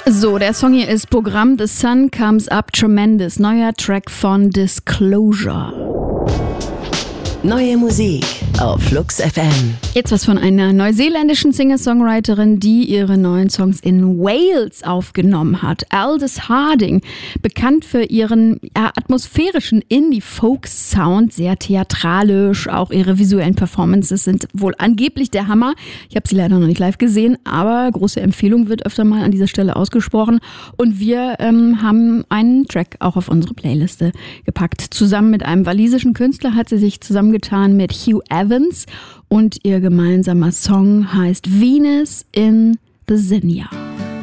So, der Song hier ist Programm. The Sun Comes Up Tremendous. Neuer Track von Disclosure. Neue Musik auf Flux FM. Jetzt was von einer neuseeländischen Singer-Songwriterin, die ihre neuen Songs in Wales aufgenommen hat. Aldous Harding, bekannt für ihren atmosphärischen Indie-Folk-Sound, sehr theatralisch. Auch ihre visuellen Performances sind wohl angeblich der Hammer. Ich habe sie leider noch nicht live gesehen, aber große Empfehlung wird öfter mal an dieser Stelle ausgesprochen. Und wir haben einen Track auch auf unsere Playliste gepackt. Zusammen mit einem walisischen Künstler hat sie sich zusammengetan mit Hugh Evans und ihr gemeinsamer Song heißt Venus in the Zinnia.